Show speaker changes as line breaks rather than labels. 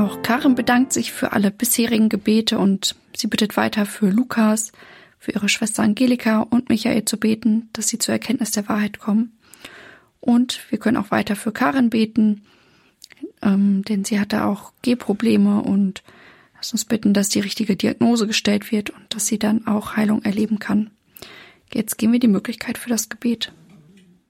Auch Karin bedankt sich für alle bisherigen Gebete und sie bittet weiter für Lukas, für ihre Schwester Angelika und Michael zu beten, dass sie zur Erkenntnis der Wahrheit kommen. Und wir können auch weiter für Karin beten, denn sie hatte auch Gehprobleme und lass uns bitten, dass die richtige Diagnose gestellt wird und dass sie dann auch Heilung erleben kann. Jetzt geben wir die Möglichkeit für das Gebet.